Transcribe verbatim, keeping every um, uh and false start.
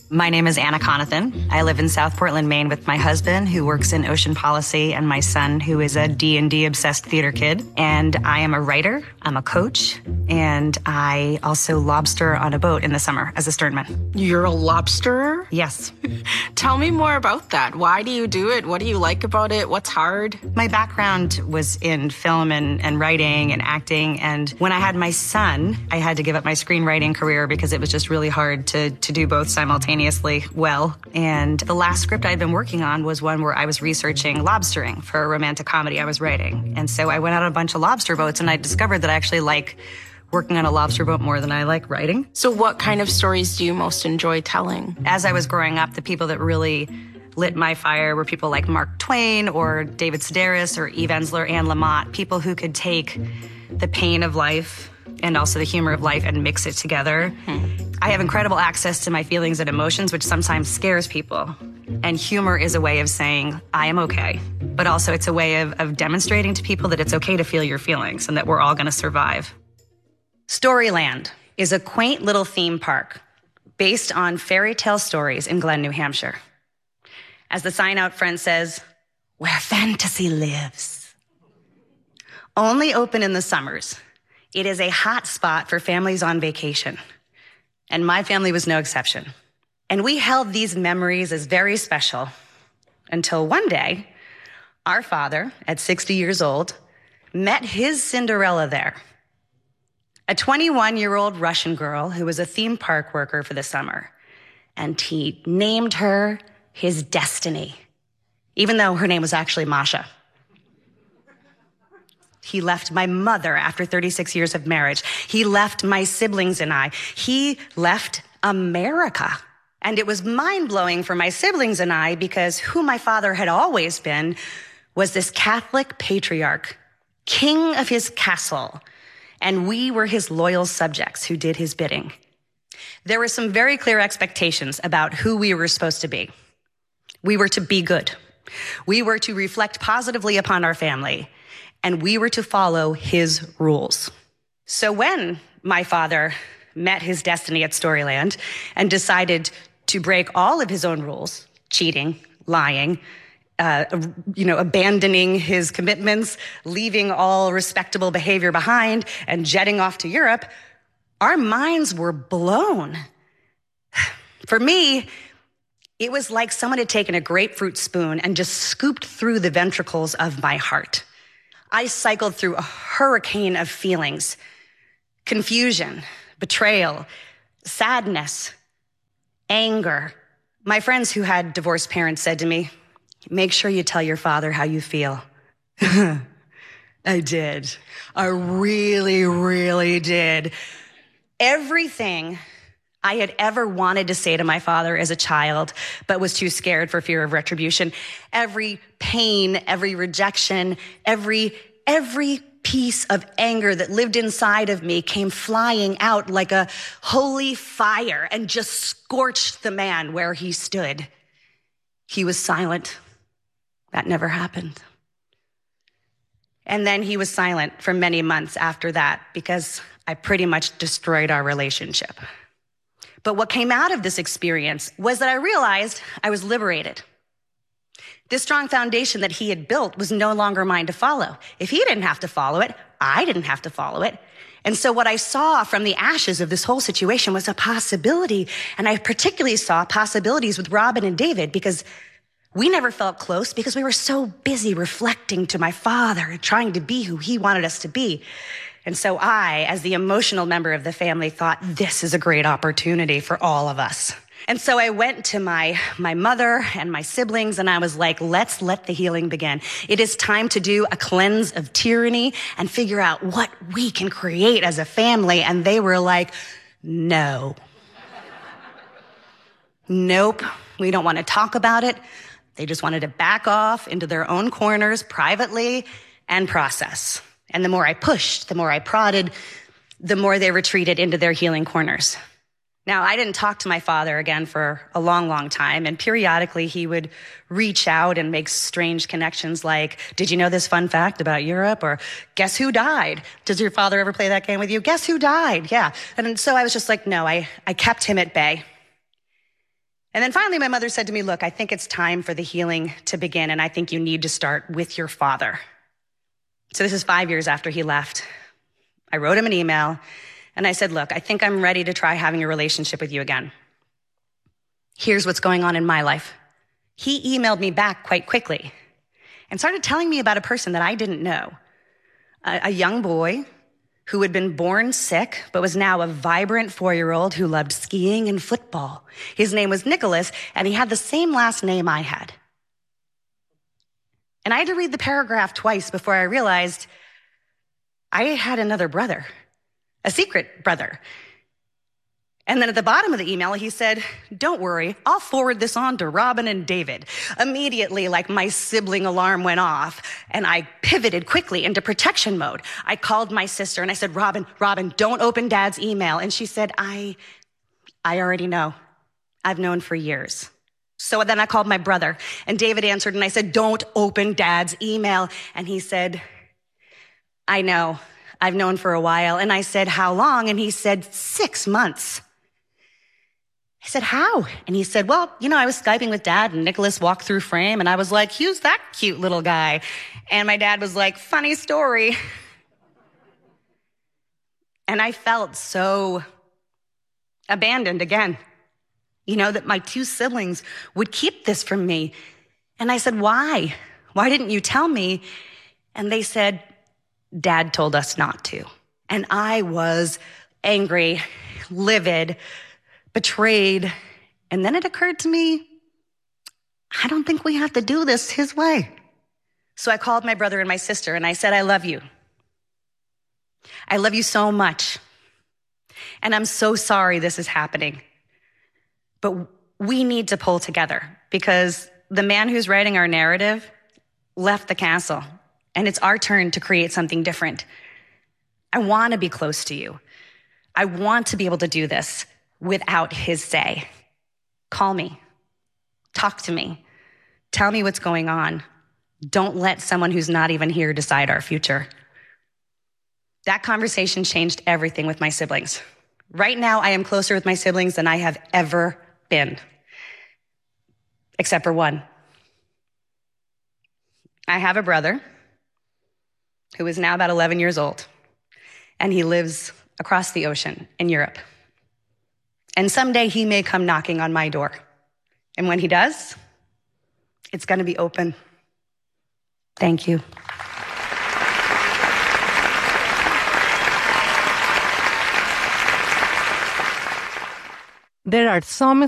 My name is Anna Conathan. I live in South Portland, Maine with my husband, who works in ocean policy, and my son, who is a D and D obsessed theater kid. And I am a writer, I'm a coach, and I also lobster on a boat in the summer as a sternman. You're a lobsterer? Yes. Tell me more about that. Why do you do it? What do you like about it? What's hard? My background was in film and, and writing and acting, and when I had my son, I had to give up my screenwriting career because it was just really hard to, to do both simultaneously well. And the last script I'd been working on was one where I was researching lobstering for a romantic comedy I was writing. And so I went out on a bunch of lobster boats, and I discovered that I actually like working on a lobster boat more than I like writing. So what kind of stories do you most enjoy telling? As I was growing up, the people that really lit my fire were people like Mark Twain or David Sedaris or Eve Ensler, Anne Lamott, people who could take the pain of life and also the humor of life and mix it together. Mm-hmm. I have incredible access to my feelings and emotions, which sometimes scares people. And humor is a way of saying, I am okay. But also it's a way of, of demonstrating to people that it's okay to feel your feelings and that we're all going to survive. Storyland is a quaint little theme park based on fairy tale stories in Glen, New Hampshire. As the sign out front says, where fantasy lives. Only open in the summers, it is a hot spot for families on vacation. And my family was no exception. And we held these memories as very special until one day, our father, at sixty years old, met his Cinderella there. A twenty-one-year-old Russian girl who was a theme park worker for the summer. And he named her his Destiny, even though her name was actually Masha. He left my mother after thirty-six years of marriage. He left my siblings and I. He left America. And it was mind-blowing for my siblings and I because who my father had always been was this Catholic patriarch, king of his castle. And we were his loyal subjects who did his bidding. There were some very clear expectations about who we were supposed to be. We were to be good. We were to reflect positively upon our family. And we were to follow his rules. So when my father met his destiny at Storyland and decided to break all of his own rules, cheating, lying, uh, you know, abandoning his commitments, leaving all respectable behavior behind, and jetting off to Europe, our minds were blown. For me, it was like someone had taken a grapefruit spoon and just scooped through the ventricles of my heart. I cycled through a hurricane of feelings, confusion, betrayal, sadness, anger. My friends who had divorced parents said to me, make sure you tell your father how you feel. I did. I really, really did. Everything I had ever wanted to say to my father as a child, but was too scared for fear of retribution. Every pain, every rejection, every, every piece of anger that lived inside of me came flying out like a holy fire and just scorched the man where he stood. He was silent. That never happened. And then he was silent for many months after that because I pretty much destroyed our relationship. But what came out of this experience was that I realized I was liberated. This strong foundation that he had built was no longer mine to follow. If he didn't have to follow it, I didn't have to follow it. And so what I saw from the ashes of this whole situation was a possibility. And I particularly saw possibilities with Robin and David because we never felt close because we were so busy reflecting to my father and trying to be who he wanted us to be. And so I, as the emotional member of the family, thought this is a great opportunity for all of us. And so I went to my, my mother and my siblings and I was like, let's let the healing begin. It is time to do a cleanse of tyranny and figure out what we can create as a family. And they were like, no. Nope, we don't want to talk about it. They just wanted to back off into their own corners privately and process. And the more I pushed, the more I prodded, the more they retreated into their healing corners. Now, I didn't talk to my father again for a long, long time, and periodically he would reach out and make strange connections like, did you know this fun fact about Europe? Or guess who died? Does your father ever play that game with you? Guess who died? Yeah. And so I was just like, no, I, I kept him at bay. And then finally, my mother said to me, look, I think it's time for the healing to begin, and I think you need to start with your father. So this is five years after he left. I wrote him an email, and I said, look, I think I'm ready to try having a relationship with you again. Here's what's going on in my life. He emailed me back quite quickly and started telling me about a person that I didn't know, a, a young boy who had been born sick, but was now a vibrant four-year-old who loved skiing and football. His name was Nicholas, and he had the same last name I had. And I had to read the paragraph twice before I realized I had another brother, a secret brother. And then at the bottom of the email, he said, don't worry, I'll forward this on to Robin and David. Immediately, like my sibling alarm went off, and I pivoted quickly into protection mode. I called my sister and I said, Robin, Robin, don't open Dad's email. And she said, I, I already know. I've known for years. So then I called my brother, and David answered, and I said, don't open Dad's email. And he said, I know. I've known for a while. And I said, how long? And he said, six months. I said, how? And he said, well, you know, I was Skyping with Dad, and Nicholas walked through frame, and I was like, who's that cute little guy? And my dad was like, funny story. And I felt so abandoned again, you know, that my two siblings would keep this from me. And I said, why? Why didn't you tell me? And they said, Dad told us not to. And I was angry, livid, betrayed. And then it occurred to me, I don't think we have to do this his way. So I called my brother and my sister, and I said, I love you. I love you so much. And I'm so sorry this is happening. But we need to pull together, because the man who's writing our narrative left the castle, and it's our turn to create something different. I want to be close to you. I want to be able to do this without his say. Call me. Talk to me. Tell me what's going on. Don't let someone who's not even here decide our future. That conversation changed everything with my siblings. Right now, I am closer with my siblings than I have ever been, except for one. I have a brother who is now about eleven years old, and he lives across the ocean in Europe. And someday he may come knocking on my door. And when he does, it's going to be open. Thank you. There are some